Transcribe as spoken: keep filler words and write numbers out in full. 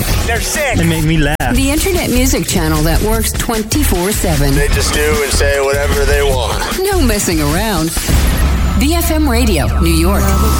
They're sick. They make me laugh. The internet music channel that works twenty-four seven. They just do and say whatever they want. No messing around. B F M Radio, New York.